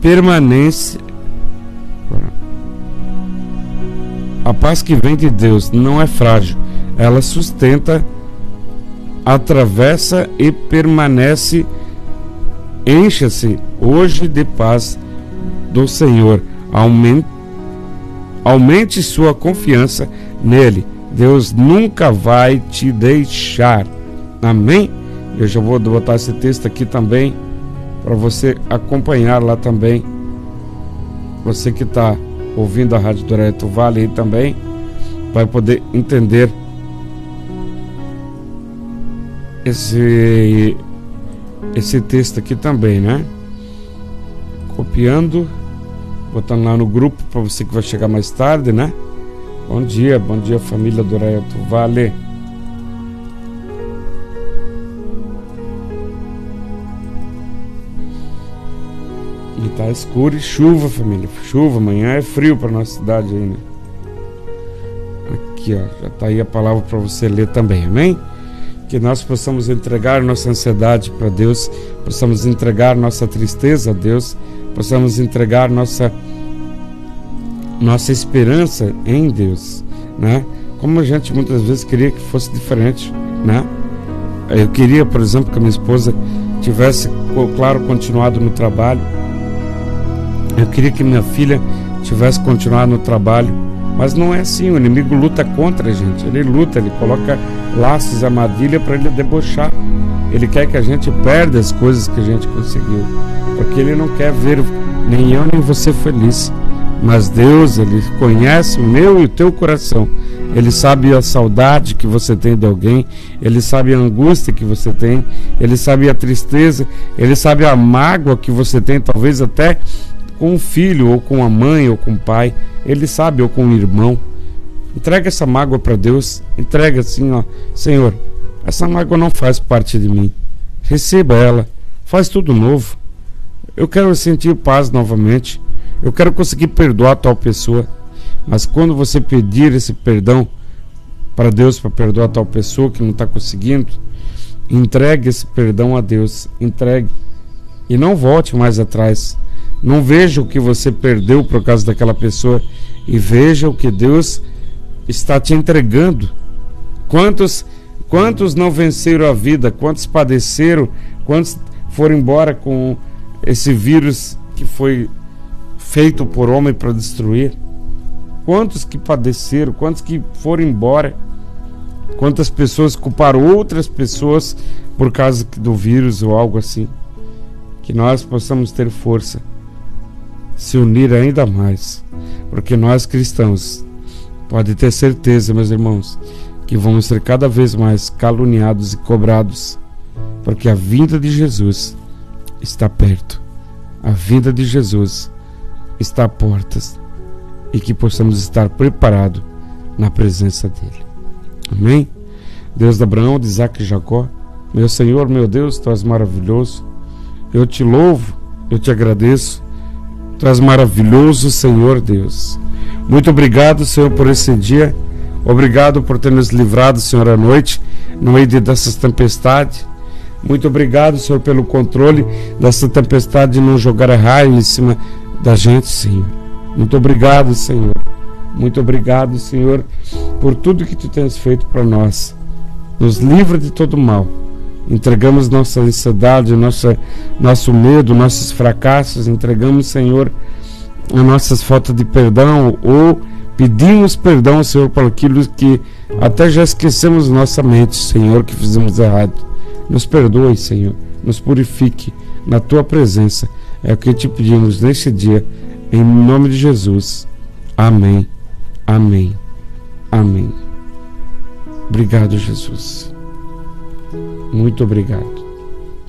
permanece. A paz que vem de Deus não é frágil, ela sustenta, atravessa e permanece. Encha-se hoje de paz do Senhor. Aumente sua confiança nele. Deus nunca vai te deixar. Amém? Eu já vou botar esse texto aqui também para você acompanhar lá também. Você que está ouvindo a Rádio Douraia do Vale aí também vai poder entender esse texto aqui também, né? Copiando, botando lá no grupo para você que vai chegar mais tarde, né? Bom dia família Douraia do Vale. E tá escuro e chuva, família. Chuva, amanhã é frio para nossa cidade aí, né? Aqui, ó, já tá aí a palavra para você ler também, amém? Que nós possamos entregar nossa ansiedade para Deus, possamos entregar nossa tristeza a Deus, possamos entregar nossa esperança em Deus, né? Como a gente muitas vezes queria que fosse diferente, né? Eu queria, por exemplo, que a minha esposa tivesse, claro, continuado no trabalho. Eu queria que minha filha tivesse continuado no trabalho, mas não é assim. O inimigo luta contra a gente. Ele luta, ele coloca laços e armadilha para ele debochar. Ele quer que a gente perda as coisas que a gente conseguiu, porque ele não quer ver nem eu nem você feliz. Mas Deus, ele conhece o meu e o teu coração. Ele sabe a saudade que você tem de alguém, ele sabe a angústia que você tem, ele sabe a tristeza, ele sabe a mágoa que você tem, talvez até com um filho, ou com a mãe, ou com o pai. Ele sabe, ou com um irmão. Entrega essa mágoa para Deus. Entrega assim, ó: Senhor, essa mágoa não faz parte de mim. Receba ela. Faz tudo novo. Eu quero sentir paz novamente. Eu quero conseguir perdoar tal pessoa. Mas quando você pedir esse perdão para Deus, para perdoar tal pessoa que não está conseguindo, entregue esse perdão a Deus. Entregue. E não volte mais atrás. Não veja o que você perdeu por causa daquela pessoa, e veja o que Deus está te entregando. Quantos não venceram a vida? Quantos padeceram? Quantos foram embora com esse vírus que foi feito por homem para destruir? Quantos que padeceram? Quantos que foram embora? Quantas pessoas culparam outras pessoas por causa do vírus ou algo assim? Que nós possamos ter força, se unir ainda mais, porque nós cristãos, pode ter certeza, meus irmãos, que vamos ser cada vez mais caluniados e cobrados, porque a vinda de Jesus está perto, a vinda de Jesus está a portas, e que possamos estar preparados na presença dele. Amém? Deus de Abraão, de Isaac e Jacó, meu Senhor, meu Deus, tu és maravilhoso. Eu te louvo, eu te agradeço. Tu és maravilhoso, Senhor Deus. Muito obrigado, Senhor, por esse dia. Obrigado por ter nos livrado, Senhor, à noite, no meio dessas tempestades. Muito obrigado, Senhor, pelo controle dessa tempestade, de não jogar raio em cima da gente, Senhor. Muito obrigado, Senhor. Muito obrigado, Senhor, por tudo que tu tens feito para nós. Nos livra de todo mal. Entregamos nossa ansiedade, nosso medo, nossos fracassos. Entregamos, Senhor, as nossas faltas de perdão, ou pedimos perdão, Senhor, por aquilo que até já esquecemos nossa mente, Senhor, que fizemos errado. Nos perdoe, Senhor, nos purifique na tua presença. É o que te pedimos neste dia, em nome de Jesus. Amém, amém, amém. Obrigado, Jesus. Muito obrigado.